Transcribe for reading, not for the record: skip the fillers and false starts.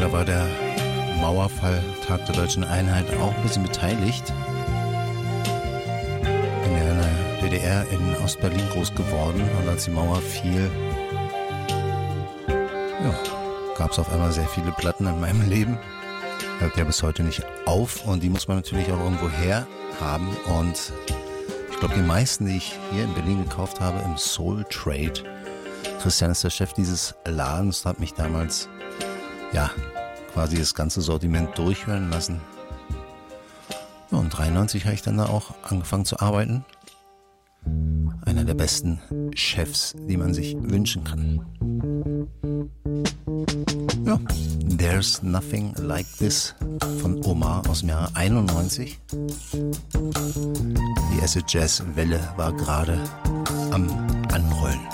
da war der Mauerfall, Tag der Deutschen Einheit, auch ein bisschen beteiligt. Bin ja in der DDR in Ostberlin groß geworden und als die Mauer fiel, ja, gab es auf einmal sehr viele Platten in meinem Leben. Hört ja bis heute nicht auf und die muss man natürlich auch irgendwo her haben und ich glaube, die meisten, die ich hier in Berlin gekauft habe, im Soul Trade. Christian ist der Chef dieses Ladens, hat mich damals, ja, quasi das ganze Sortiment durchhören lassen. Ja, und 93 habe ich dann da auch angefangen zu arbeiten. Einer der besten Chefs, die man sich wünschen kann. Ja, There's Nothing Like This von Omar aus dem Jahre 91. Die Acid Jazz Welle war gerade am Anrollen.